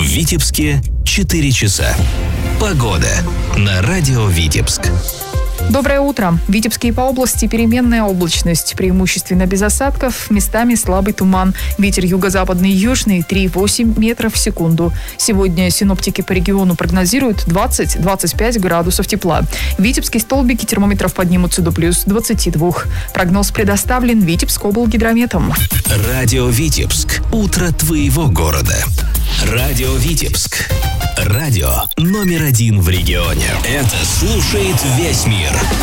Витебске 4 часа. Погода на радио Витебск. Доброе утро. В Витебске и по области переменная облачность, преимущественно без осадков, местами слабый туман. Ветер юго-западный и южный 3,8 метров в секунду. Сегодня синоптики по региону прогнозируют 20-25 градусов тепла. В Витебске столбики термометров поднимутся до плюс 22. Прогноз предоставлен Витебскоблгидрометом. Радио Витебск. Утро твоего города. Радио Витебск. Радио номер 1 в регионе. Это слушает весь мир.